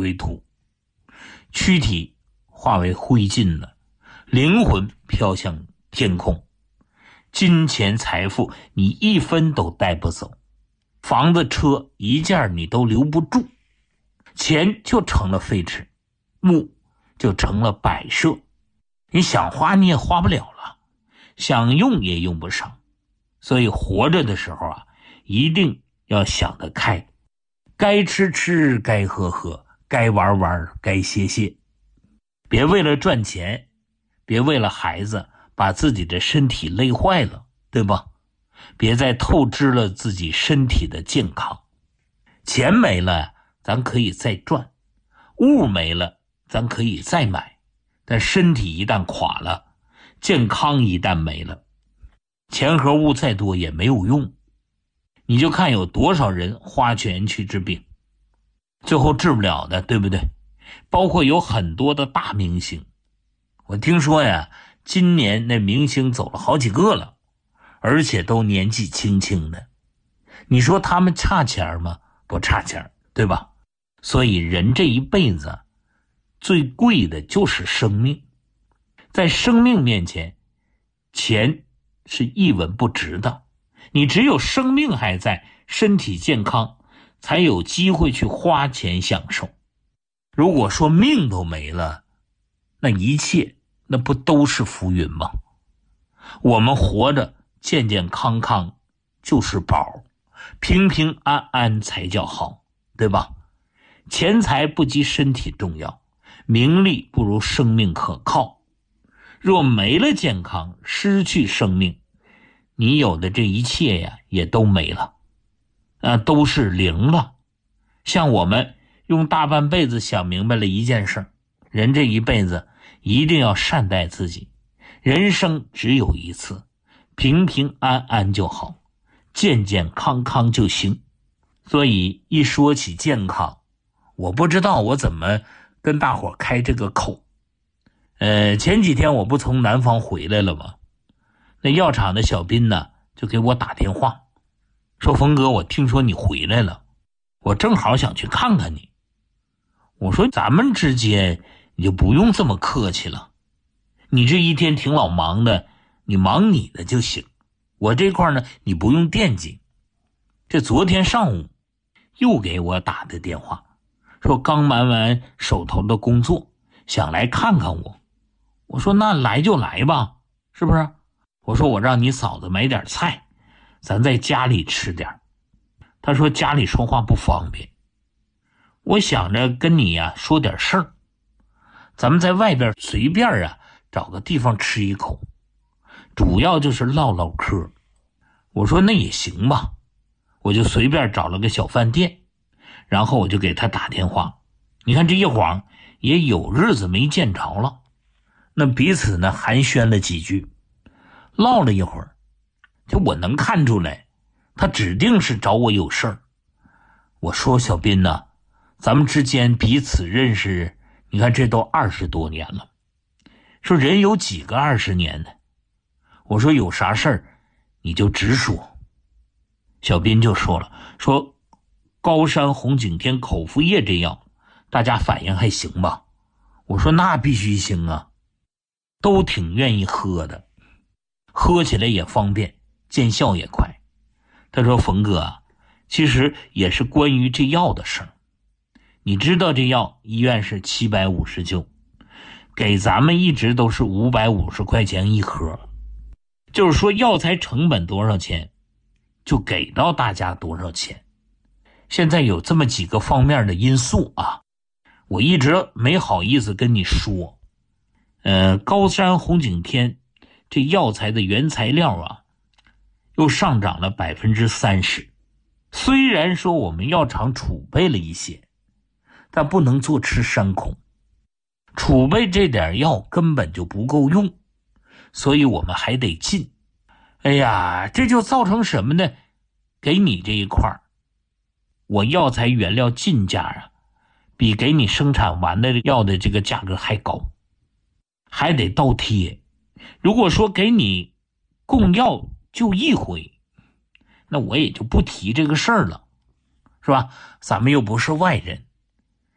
归土，躯体化为灰烬了，灵魂飘向天空。金钱财富你一分都带不走，房子车一件你都留不住，钱就成了废纸，物就成了摆设，你想花你也花不了了，想用也用不上。所以活着的时候啊，一定要想得开，该吃吃，该喝喝，该玩玩，该歇歇。别为了赚钱，别为了孩子把自己的身体累坏了，对吧？别再透支了自己身体的健康。钱没了咱可以再赚，物没了咱可以再买，但身体一旦垮了，健康一旦没了，钱和物再多也没有用。你就看有多少人花钱去治病，最后治不了的，对不对？包括有很多的大明星，我听说呀，今年那明星走了好几个了，而且都年纪轻轻的。你说他们差钱吗？不差钱，对吧？所以人这一辈子最贵的就是生命，在生命面前，钱是一文不值的。你只有生命还在，身体健康，才有机会去花钱享受。如果说命都没了，那一切那不都是浮云吗？我们活着健健康康就是宝，平平安安才叫好，对吧？钱财不及身体重要，名利不如生命可靠。若没了健康，失去生命，你有的这一切呀也都没了，都是零了。像我们用大半辈子想明白了一件事，人这一辈子一定要善待自己，人生只有一次，平平安安就好，健健康康就行。所以一说起健康，我不知道我怎么跟大伙开这个口。前几天我不从南方回来了吗？那药厂的小斌呢就给我打电话，说冯哥，我听说你回来了，我正好想去看看你。我说咱们之间你就不用这么客气了，你这一天挺老忙的，你忙你的就行，我这块呢你不用惦记。这昨天上午又给我打的电话，说刚忙完手头的工作，想来看看我。我说那来就来吧，是不是？我说我让你嫂子买点菜，咱在家里吃点。他说家里说话不方便，我想着跟你呀说点事儿，咱们在外边随便找个地方吃一口，主要就是唠唠嗑。我说那也行吧，我就随便找了个小饭店，然后我就给他打电话。你看这一晃也有日子没见着了，那彼此呢寒暄了几句，唠了一会儿，就我能看出来他指定是找我有事儿。我说小斌呢，咱们之间彼此认识，你看这都20多年了，说人有几个20年呢？我说有啥事儿你就直说。小斌就说了，说高山红景天口服液这药大家反应还行吧？我说那必须行啊，都挺愿意喝的，喝起来也方便，见效也快。他说冯哥啊，其实也是关于这药的事儿。你知道这药医院是759，给咱们一直都是550块钱一盒，就是说药材成本多少钱就给到大家多少钱。现在有这么几个方面的因素啊，我一直没好意思跟你说。高山红景天这药材的原材料啊又上涨了30%。虽然说我们药厂储备了一些，但不能坐吃山空，储备这点药根本就不够用，所以我们还得进。哎呀，这就造成什么呢？给你这一块我药材原料进价比给你生产完的药的这个价格还高，还得倒贴。如果说给你供药就一回，那我也就不提这个事儿了，是吧？咱们又不是外人。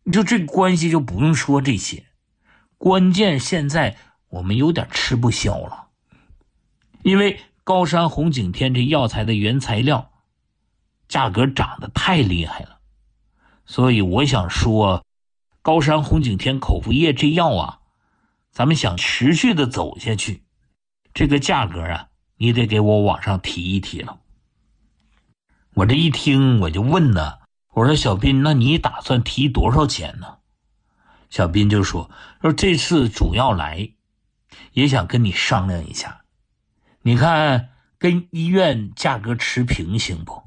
就这关系就不用说这些，关键现在我们有点吃不消了，因为高山红景天这药材的原材料价格涨得太厉害了，所以我想说，高山红景天口服液这药啊，咱们想持续的走下去，这个价格啊，你得给我往上提一提了。我这一听我就问呢，我说小斌，那你打算提多少钱呢？小斌就说这次主要来也想跟你商量一下，你看跟医院价格持平行不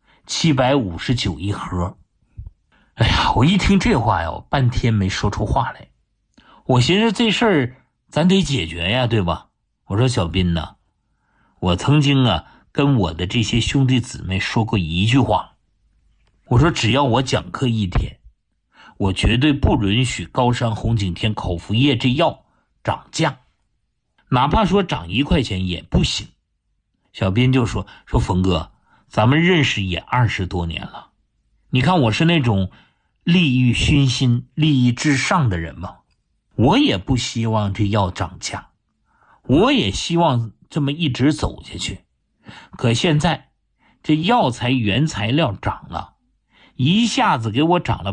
？759一盒。哎呀，我一听这话呀，我半天没说出话来。我寻思这事儿咱得解决呀，对吧？我说小斌呐，我曾经啊跟我的这些兄弟姊妹说过一句话，我说只要我讲课一天，我绝对不允许高山红景天口服液这药涨价，哪怕说涨1块钱也不行。小斌就说冯哥，咱们认识也20多年了，你看我是那种利益熏心、利益至上的人吗？我也不希望这药涨价，我也希望这么一直走下去。可现在这药材原材料涨了，一下子给我涨了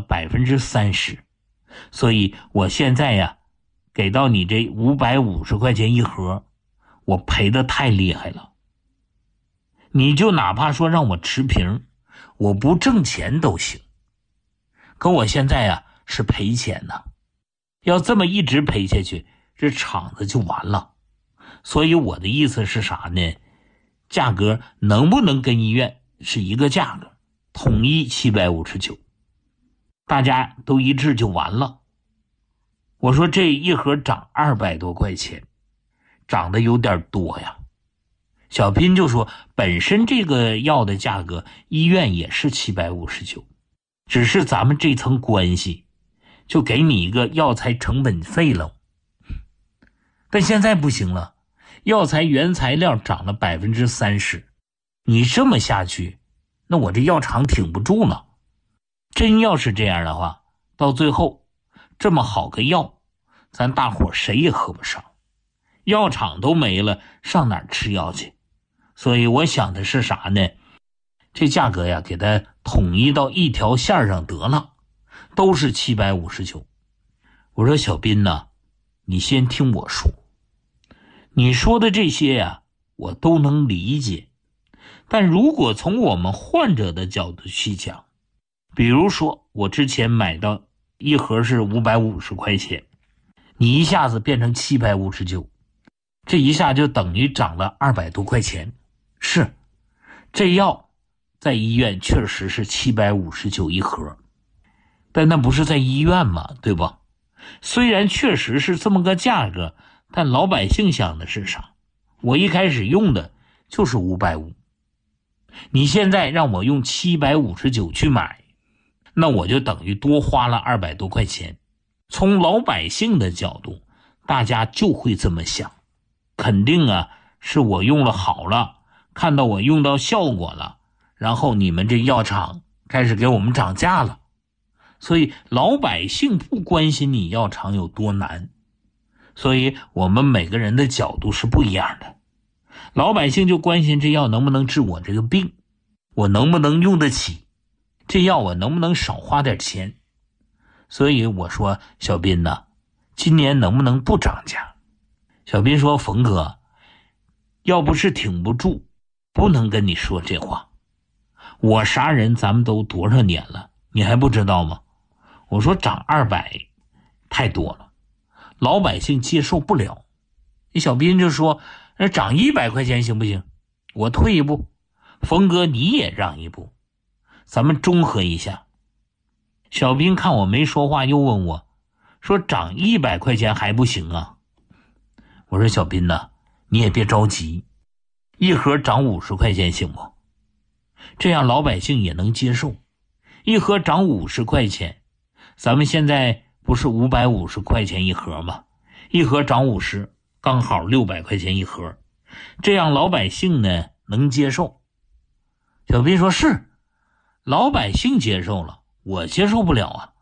30%，所以我现在呀，给到你这550块钱一盒，我赔得太厉害了。你就哪怕说让我持平，我不挣钱都行。可我现在呀是赔钱呢，要这么一直赔下去，这厂子就完了。所以我的意思是啥呢？价格能不能跟医院是一个价格，统一759，大家都一致就完了。我说这一盒涨200多块钱，涨得有点多呀。小斌就说本身这个药的价格医院也是759，只是咱们这层关系就给你一个药材成本费了。但现在不行了，药材原材料涨了30%，你这么下去，那我这药厂挺不住了。真要是这样的话，到最后这么好个药，咱大伙谁也喝不上，药厂都没了，上哪儿吃药去？所以我想的是啥呢？这价格呀，给它统一到一条线上得了，都是759。我说小斌呐，你先听我说，你说的这些呀，我都能理解。但如果从我们患者的角度去讲，比如说我之前买到一盒是550块钱，你一下子变成759，这一下就等于涨了200多块钱。是，这药在医院确实是759一盒，但那不是在医院嘛，对吧？虽然确实是这么个价格，但老百姓想的是啥？我一开始用的就是550，你现在让我用759去买，那我就等于多花了200多块钱。从老百姓的角度，大家就会这么想，肯定啊是我用了好了，看到我用到效果了，然后你们这药厂开始给我们涨价了。所以老百姓不关心你药厂有多难，所以我们每个人的角度是不一样的。老百姓就关心这药能不能治我这个病，我能不能用得起，这药我能不能少花点钱。所以我说小斌呐，今年能不能不涨价？小斌说冯哥，要不是挺不住，不能跟你说这话。我啥人咱们都多少年了，你还不知道吗？我说涨200太多了，老百姓接受不了。小斌就说涨100块钱行不行？我退一步，冯哥你也让一步，咱们中和一下。小斌看我没说话，又问我说涨100块钱还不行啊？我说小斌呐，你也别着急，一盒涨50块钱行不？这样老百姓也能接受。一盒涨50块钱，咱们现在不是550块钱一盒吗？一盒涨50，刚好600块钱一盒，这样老百姓呢能接受。小斌说是，老百姓接受了，我接受不了啊。